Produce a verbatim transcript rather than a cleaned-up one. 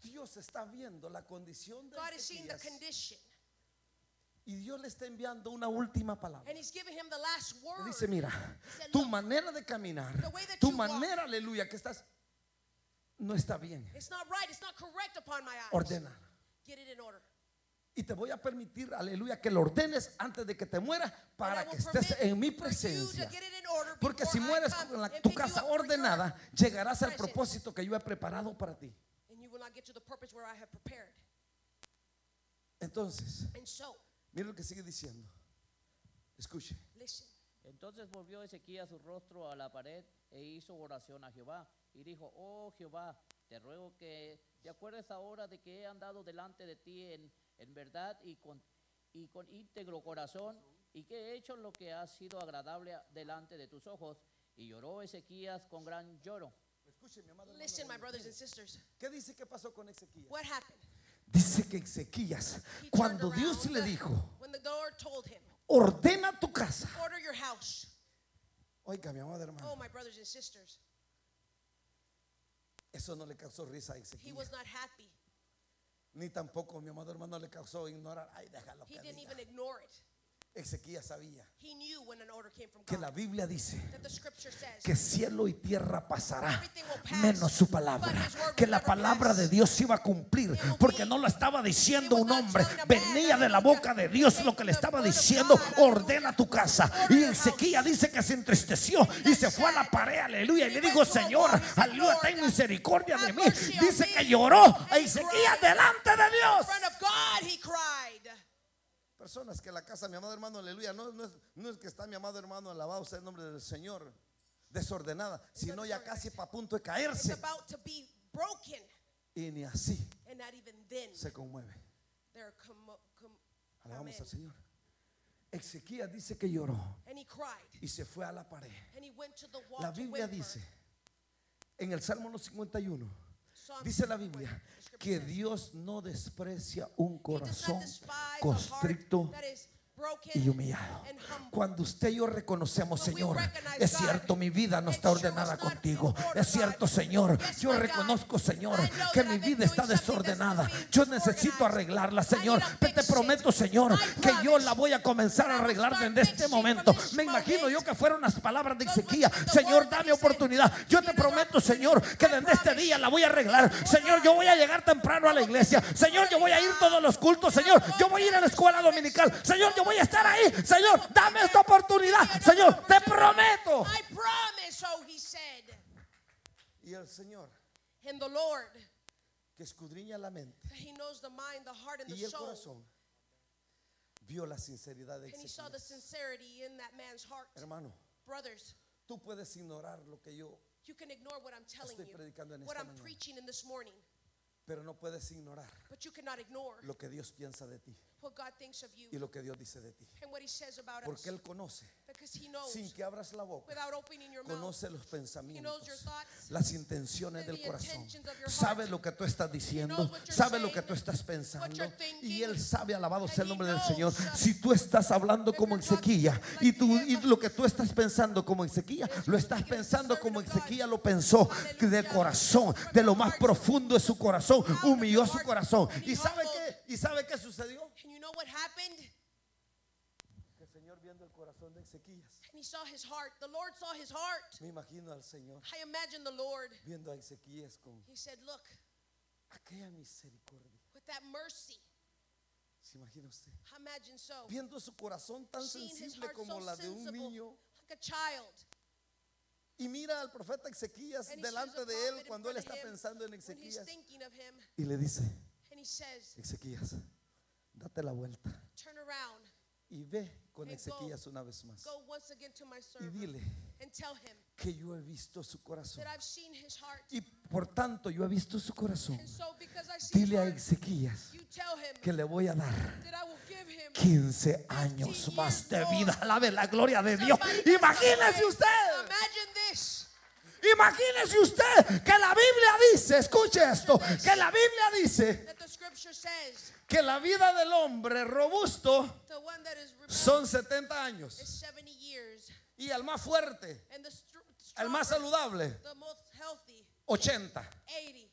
Dios está viendo la condición de God is seeing the Ezequías condition. y Dios le está enviando una última palabra. And he's giving him the last Le word. dice, mira, He said, tu look, manera de caminar, the way that tu you walk, manera, aleluya, que estás, no está bien. it's not right. It's not correct upon my eyes. Ordena. Get it in order. Y te voy a permitir, aleluya, que lo ordenes antes de que te mueras para And I que will estés permit en mi for you to presencia. get it in order Porque before si I mueres come con la- and tu pick you casa up for your ordenada, llegarás al presence. propósito que yo he preparado para ti. And you will not get to the purpose where I have prepared. Entonces, And so, mira lo que sigue diciendo. Escuche. listen. Entonces volvió Ezequías su rostro a la pared e hizo oración a Jehová y dijo: oh Jehová, te ruego que te acuerdes ahora de que he andado delante de ti en, en verdad y con, y con íntegro corazón, y que he hecho lo que ha sido agradable delante de tus ojos. Y lloró Ezequías con gran lloro. Escuche, mi amado Listen, my hermano. brothers and sisters. ¿Qué dice que pasó con Ezequías? What happened? Dice que Ezequías, He cuando turned Dios around le dijo, when the Lord told him, ordena tu casa. order your house. Oiga, mi amado Oh, hermano, my brothers and sisters. eso no le causó risa a He Ezequías. was not happy. Ni tampoco, mi amado hermano, le causó ignorar. Ay, déjalo He que didn't diga. even ignore it. Ezequías sabía He knew when an order came from que God. la Biblia dice That the scripture says que cielo y tierra pasará, everything will pass, menos su palabra, but his word que will la never palabra pass. de Dios se iba a cumplir, It will porque be. no lo estaba diciendo It was un not hombre, telling a man, venía de la hallelujah. boca de Dios It lo came que le from the estaba word of diciendo, God, hallelujah. ordena tu casa. Order Y your Ezequías house. dice que se entristeció And he y se got fue a la sad. pared, aleluya, y And le he dijo, went to a Señor, wall. He said, aleluya, Lord, ten misericordia de have mí. mercy on Dice me. que lloró a And he Ezequías cried. delante de Dios. In front of God, he cried. Personas que la casa, mi amado hermano, aleluya, no, no, es, no es que está mi amado hermano, alabado sea el nombre del Señor, desordenada, sino ya casi para punto de It's caerse, about to be broken. y ni así And not even then. se conmueve. They're commo- com- Alabamos Amén. al Señor. Ezequías dice que lloró And he cried. y se fue a la pared. And he went to the wall La to Biblia whimper. dice en el Salmo cincuenta y uno, Psalm dice la fifty-one, Biblia the scripture que says, Dios no desprecia un he does corazón not despise a constricto heart that is broken y humillado. and humble. Cuando usted y yo reconocemos, When we Señor, recognize es God, cierto, mi vida no it está sure ordenada was not contigo. in order, Es cierto, God. Señor, Yes, yo my God. reconozco, Señor, I know que that mi I've been vida está doing something that's desordenada. being Yo necesito disorganized. arreglarla, I Señor. need to Pero te fix it. prometo, Señor, I que yo promise la voy a comenzar a that I will arreglar start desde este fixing from momento. this Me imagino moment. yo que fueron las palabras de Those must Ezequías. be the Señor, words that dame he said. oportunidad. Yo Give te me the prometo, opportunity. Señor, que I desde este promise. día la voy a arreglar. Señor, yo voy a llegar temprano a la iglesia. Señor, yo voy a ir todos los cultos. Señor, yo voy a ir a la escuela dominical. Señor, yo voy a estar ahí. Señor, dame esta oportunidad. Señor, te prometo. I promise, so he said. Y el Señor, And the Lord, que escudriña la mente he knows the mind, the heart, and y the el soul. corazón, vio la sinceridad de And he saw the Ezequías. sincerity in that man's heart. Hermano, Brothers, tú puedes ignorar lo que yo, you can ignore what I'm telling Estoy you, predicando en what esta I'm mañana. preaching in this morning, pero no puedes ignorar but you cannot ignore lo que Dios piensa de ti what God thinks of you y lo que Dios dice de ti. and what he says about us. Porque Él conoce, Because he knows, sin que abras la boca, without opening your mouth, conoce los he knows pensamientos, your thoughts, las intenciones and del the corazón. intentions of your heart. Sabe lo que tú estás diciendo, knows what you're sabe lo saying, que tú estás what pensando. you're thinking, Y Él sabe, alabado sea el and he nombre del knows Señor. that Si tú estás hablando if como you're talking Ezequías like y, tú, him, y lo que tú estás pensando como Ezequías, if lo you're estás thinking as a pensando servant como of God, Ezequías lo pensó, que de hallelujah, corazón, from de lo your más heart, profundo de su corazón, out of humilló your su heart, corazón. and he ¿Y sabe humbled. qué? ¿Y sabe qué sucedió? And you know what happened? Que el Señor, viendo el corazón de Ezequías, And he saw his heart. The Lord saw his heart. me imagino al Señor I imagine the Lord. viendo a Ezequías con He said, look, aquella misericordia. with that mercy, ¿Se imagina usted? imagine so. Viendo su corazón tan Seeing his sensible heart como so la de un sensible, niño. like a child. Y mira al profeta Ezequías And he sees delante the de prophet él in cuando él front of está him pensando en when he's Ezequías. thinking of him. Y le dice, And he says, Ezequías, date la vuelta turn around, y ve con And Ezequías una vez más. go once again to my Y servant dile and tell him que yo he visto su corazón. that I've seen his heart. Y por tanto yo he visto su corazón. And so because I see his Dile a heart, Ezequías you tell him que le voy a dar that I will give him quince años más de vida. Alabe la gloria de Dios. Imagínese usted. Imagine this. Imagínese usted que la Biblia dice, escuche esto, que la Biblia dice That the scripture says que la vida del hombre robusto the one that is rebellious son setenta años is seventy years. y el más fuerte, And the str- el más stronger, saludable, the most healthy, ochenta. eighty.